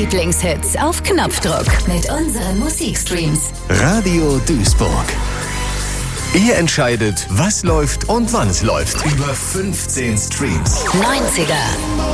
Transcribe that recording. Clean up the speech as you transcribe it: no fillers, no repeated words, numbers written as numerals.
Lieblingshits auf Knopfdruck mit unseren Musikstreams. Radio Duisburg. Ihr entscheidet, was läuft und wann es läuft. Über 15 Streams. 90er.